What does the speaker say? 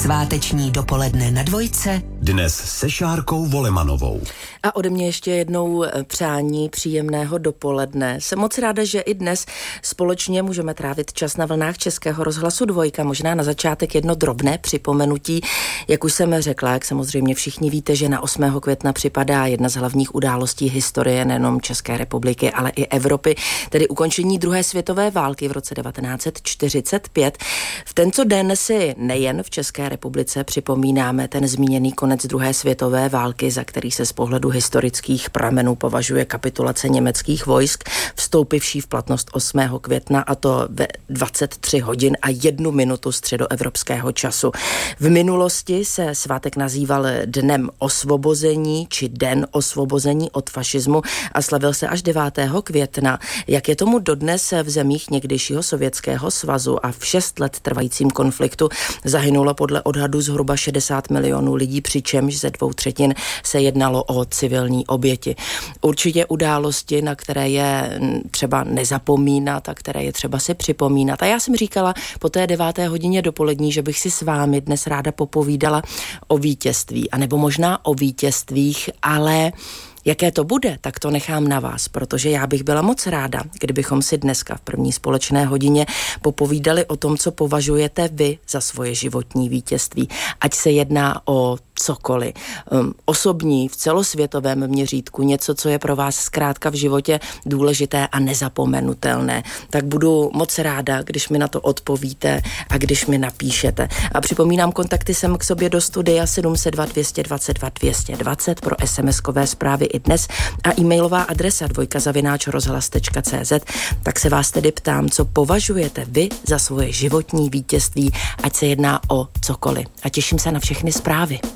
Sváteční dopoledne na Dvojce. Dnes se Šárkou Volemanovou. A ode mě ještě jednou přání příjemného dopoledne. Jsem moc ráda, že i dnes společně můžeme trávit čas na vlnách Českého rozhlasu Dvojka. Možná na začátek jedno drobné připomenutí. Jak už jsem řekla, jak samozřejmě všichni víte, že na 8. května připadá jedna z hlavních událostí historie nejenom České republiky, ale i Evropy, tedy ukončení druhé světové války v roce 1945. V tento den si nejen v České republice připomínáme ten zmíněný konec druhé světové války, za který se z pohledu historických pramenů považuje kapitulace německých vojsk, vstoupivší v platnost 8. května, a to ve 23 hodin a 1 minutu středoevropského času. V minulosti se svátek nazýval Dnem osvobození či Den osvobození od fašismu a slavil se až 9. května. Jak je tomu dodnes v zemích někdejšího Sovětského svazu a v 6 let trvajícím konfliktu zahynulo podle odhadu zhruba 60 milionů lidí, přičemž ze 2/3 se jednalo o civilní oběti. Určitě události, na které je třeba nezapomínat a které je třeba si připomínat. A já jsem říkala po té 9. hodině dopolední, že bych si s vámi dnes ráda popovídala o vítězství, anebo možná o vítězstvích, ale jaké to bude, tak to nechám na vás, protože já bych byla moc ráda, kdybychom si dneska v první společné hodině popovídali o tom, co považujete vy za svoje životní vítězství. Ať se jedná o cokoliv. Osobní, v celosvětovém měřítku, něco, co je pro vás zkrátka v životě důležité a nezapomenutelné. Tak budu moc ráda, když mi na to odpovíte a když mi napíšete. A připomínám kontakty sem k sobě do studia 702 222 220 pro SMS-kové zprávy i dnes a e-mailová adresa dvojka@rozhlas.cz. Tak se vás tedy ptám, co považujete vy za svoje životní vítězství, ať se jedná o cokoliv. A těším se na všechny zprávy.